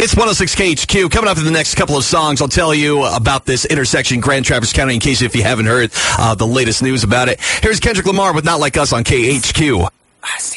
It's 106 KHQ. Coming up in the next couple of songs, I'll tell you about this intersection, Grand Traverse County, in case if you haven't heard the latest news about it. Here's Kendrick Lamar with Not Like Us on KHQ. I see